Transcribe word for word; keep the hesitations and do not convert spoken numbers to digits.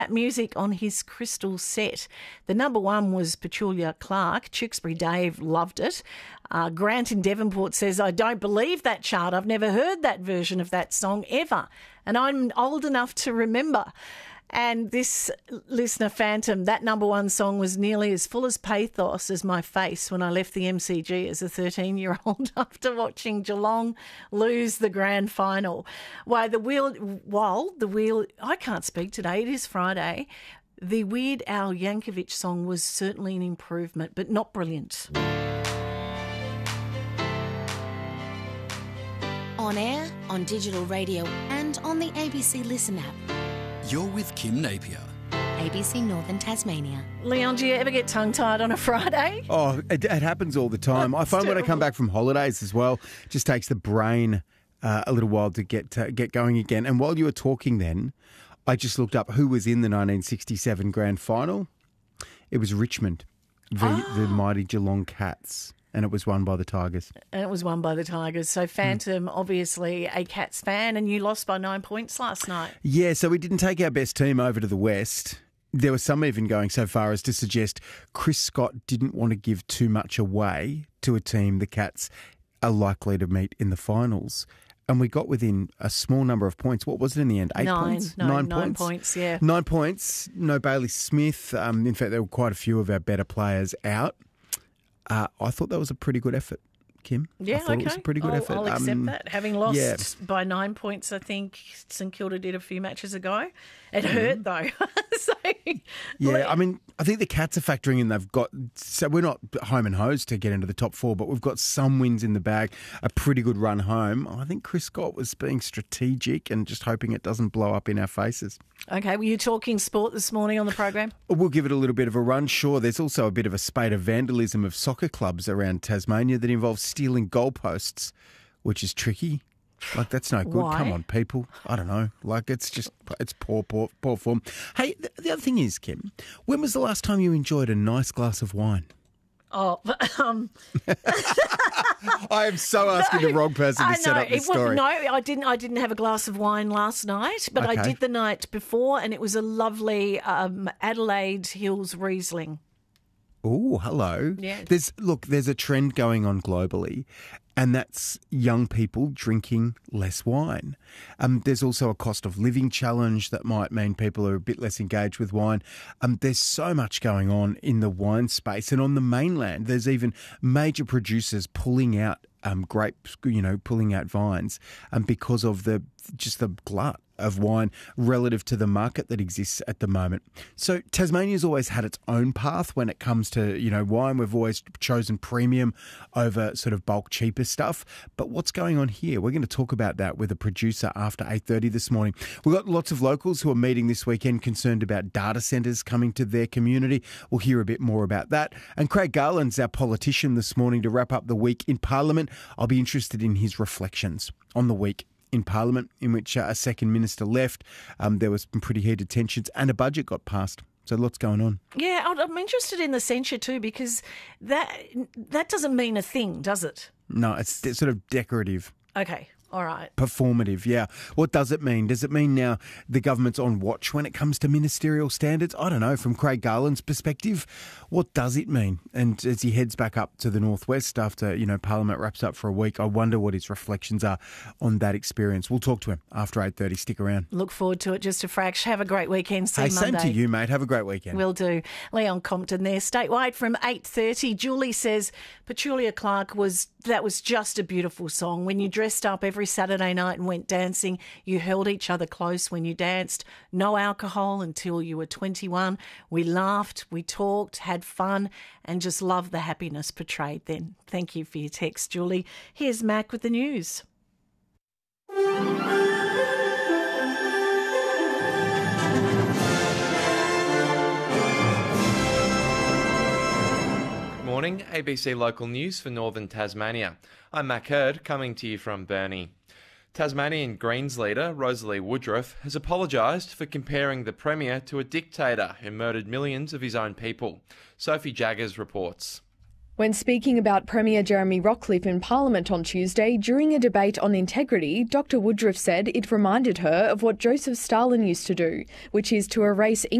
music on his Crystal set. The number one was Petula Clark. Tewkesbury Dave loved it. Uh, Grant in Devonport says, I don't believe that chart. I've never heard that version of that song ever. And I'm old enough to remember. And this listener, Phantom, that number one song was nearly as full as pathos as my face when I left the M C G as a thirteen-year-old after watching Geelong lose the grand final. Why the wheel? While the wheel, I can't speak today. It is Friday. The Weird Al Yankovic song was certainly an improvement, but not brilliant. On air, on digital radio, and on the A B C Listen app. You're with Kim Napier. A B C Northern Tasmania. Leon, do you ever get tongue-tied on a Friday? Oh, it, it happens all the time. I find when I come back from holidays as well, it just takes the brain uh, a little while to get to get going again. And while you were talking then, I just looked up who was in the nineteen sixty-seven grand final. It was Richmond, the, oh. the mighty Geelong Cats. And it was won by the Tigers. And it was won by the Tigers. So Phantom, mm. obviously a Cats fan, and you lost by nine points last night. Yeah, so we didn't take our best team over to the West. There was some even going so far as to suggest Chris Scott didn't want to give too much away to a team the Cats are likely to meet in the finals. And we got within a small number of points. What was it in the end? Eight nine, points? No, nine, nine points. points, yeah. Nine points. No Bailey Smith. Um, in fact, there were quite a few of our better players out. Uh, I thought that was a pretty good effort, Kim. Yeah, I thought okay. It was a pretty good I'll, effort. I'll accept um, that. Having lost yeah. by nine points, I think St Kilda did a few matches ago. It mm-hmm. hurt though. so, yeah, I mean, I think the Cats are factoring in. They've got so we're not home and hosed to get into the top four, but we've got some wins in the bag. A pretty good run home. I think Chris Scott was being strategic and just hoping it doesn't blow up in our faces. Okay, were you talking sport this morning on the program? We'll give it a little bit of a run, sure. There's also a bit of a spate of vandalism of soccer clubs around Tasmania that involves stealing goalposts, which is tricky. Like, that's no good. Why? Come on, people. I don't know. Like, it's just, it's poor, poor, poor form. Hey, the, the other thing is, Kim, when was the last time you enjoyed a nice glass of wine? Oh, um... I am so asking no, the wrong person to I set know, up this it story. Was, no, I didn't. I didn't have a glass of wine last night, but okay. I did the night before, and it was a lovely um, Adelaide Hills Riesling. Oh, hello. Yeah. There's look, there's a trend going on globally, and that's young people drinking less wine. Um, there's also a cost of living challenge that might mean people are a bit less engaged with wine. Um, there's so much going on in the wine space, and on the mainland, there's even major producers pulling out um, grapes, you know, pulling out vines, um, because of the just the glut of wine relative to the market that exists at the moment. So Tasmania's always had its own path when it comes to, you know, wine. We've always chosen premium over sort of bulk cheaper stuff. But what's going on here? We're going to talk about that with a producer after eight thirty this morning. We've got lots of locals who are meeting this weekend concerned about data centres coming to their community. We'll hear a bit more about that. And Craig Garland's our politician this morning to wrap up the week in Parliament. I'll be interested in his reflections on the week in Parliament, in which uh, a second minister left. Um, there was some pretty heated tensions and a budget got passed. So lots going on. Yeah, I'm interested in the censure too, because that that doesn't mean a thing, does it? No, it's, it's sort of decorative. Okay. All right. Performative, yeah. What does it mean? Does it mean now the government's on watch when it comes to ministerial standards? I don't know. From Craig Garland's perspective, what does it mean? And as he heads back up to the northwest after, you know, Parliament wraps up for a week, I wonder what his reflections are on that experience. We'll talk to him after eight thirty. Stick around. Look forward to it. Just a fraction. Have a great weekend. See hey, you Monday. Same to you, mate. Have a great weekend. Will do. Leon Compton there. Statewide from eight thirty. Julie says Petula Clark was, that was just a beautiful song. When you dressed up every Saturday night and went dancing, you held each other close when you danced. No alcohol until you were twenty-one. We laughed, we talked, had fun, and just loved the happiness portrayed then. Thank you for your text, Julie. Here's Mac with the news. Morning, A B C Local News for Northern Tasmania. I'm Mac Hurd, coming to you from Burnie. Tasmanian Greens leader Rosalie Woodruff has apologised for comparing the Premier to a dictator who murdered millions of his own people. Sophie Jaggers reports. When speaking about Premier Jeremy Rockliff in Parliament on Tuesday during a debate on integrity, Doctor Woodruff said it reminded her of what Joseph Stalin used to do, which is to erase